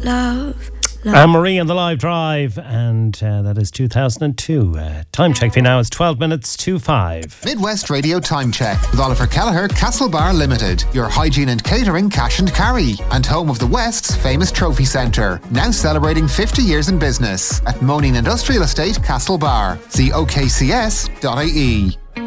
love. Anne-Marie and the Live Drive, and that is 2002. Time check for you now is 12 minutes to 5. Midwest Radio Time Check with Oliver Kelleher, Castlebar Limited, your hygiene and catering cash and carry, and home of the West's famous trophy centre. Now celebrating 50 years in business at Moaning Industrial Estate, Castlebar. See okcs.ie.